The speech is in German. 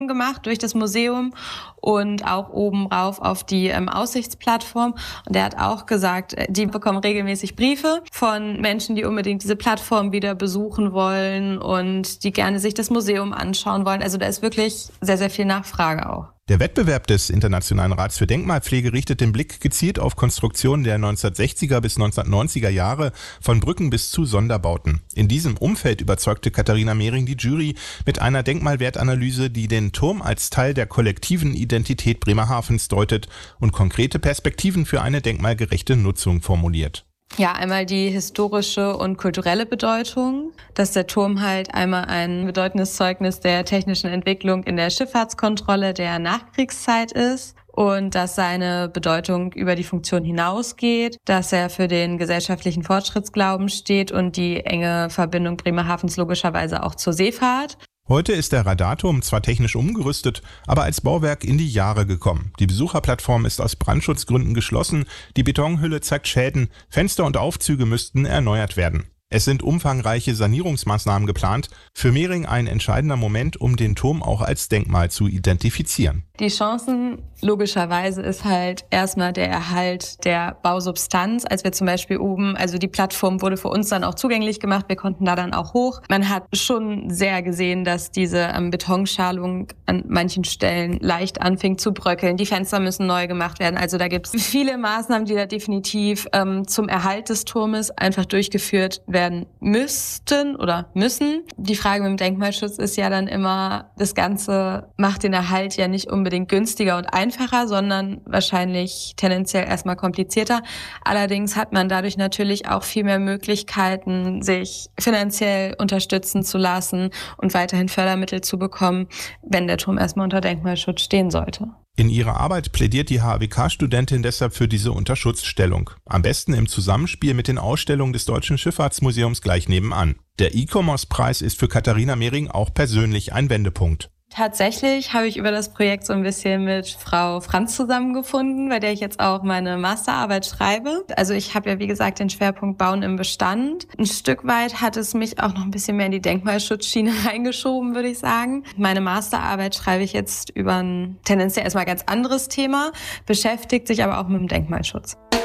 gemacht durch das Museum und auch oben rauf auf die Aussichtsplattform. Und er hat auch gesagt, die bekommen regelmäßig Briefe von Menschen, die unbedingt diese Plattform wieder besuchen wollen und die gerne sich das Museum anschauen wollen. Also da ist wirklich sehr, sehr viel Nachfrage auch. Der Wettbewerb des Internationalen Rats für Denkmalpflege richtet den Blick gezielt auf Konstruktionen der 1960er bis 1990er Jahre, von Brücken bis zu Sonderbauten. In diesem Umfeld überzeugte Katharina Mehring die Jury mit einer Denkmalwertanalyse, die den Turm als Teil der kollektiven Identität Bremerhavens deutet und konkrete Perspektiven für eine denkmalgerechte Nutzung formuliert. Ja, einmal die historische und kulturelle Bedeutung, dass der Turm halt einmal ein bedeutendes Zeugnis der technischen Entwicklung in der Schifffahrtskontrolle der Nachkriegszeit ist und dass seine Bedeutung über die Funktion hinausgeht, dass er für den gesellschaftlichen Fortschrittsglauben steht und die enge Verbindung Bremerhavens logischerweise auch zur Seefahrt. Heute ist der Radarturm zwar technisch umgerüstet, aber als Bauwerk in die Jahre gekommen. Die Besucherplattform ist aus Brandschutzgründen geschlossen, die Betonhülle zeigt Schäden, Fenster und Aufzüge müssten erneuert werden. Es sind umfangreiche Sanierungsmaßnahmen geplant, für Mehring ein entscheidender Moment, um den Turm auch als Denkmal zu identifizieren. Die Chancen logischerweise ist halt erstmal der Erhalt der Bausubstanz. Als wir zum Beispiel oben, also die Plattform wurde für uns dann auch zugänglich gemacht, wir konnten da dann auch hoch. Man hat schon sehr gesehen, dass diese Betonschalung an manchen Stellen leicht anfing zu bröckeln. Die Fenster müssen neu gemacht werden. Also da gibt es viele Maßnahmen, die da definitiv zum Erhalt des Turmes einfach durchgeführt werden müssten oder müssen. Die Frage mit dem Denkmalschutz ist ja dann immer, das Ganze macht den Erhalt ja nicht unbedingt günstiger und einfacher, sondern wahrscheinlich tendenziell erstmal komplizierter. Allerdings hat man dadurch natürlich auch viel mehr Möglichkeiten, sich finanziell unterstützen zu lassen und weiterhin Fördermittel zu bekommen, wenn der Turm erstmal unter Denkmalschutz stehen sollte. In ihrer Arbeit plädiert die HAWK-Studentin deshalb für diese Unterschutzstellung. Am besten im Zusammenspiel mit den Ausstellungen des Deutschen Schifffahrtsmuseums gleich nebenan. Der E-Commerce-Preis ist für Katharina Mehring auch persönlich ein Wendepunkt. Tatsächlich habe ich über das Projekt so ein bisschen mit Frau Franz zusammengefunden, bei der ich jetzt auch meine Masterarbeit schreibe. Also ich habe ja, wie gesagt, den Schwerpunkt Bauen im Bestand. Ein Stück weit hat es mich auch noch ein bisschen mehr in die Denkmalschutzschiene reingeschoben, würde ich sagen. Meine Masterarbeit schreibe ich jetzt über ein tendenziell erstmal ganz anderes Thema, beschäftigt sich aber auch mit dem Denkmalschutz.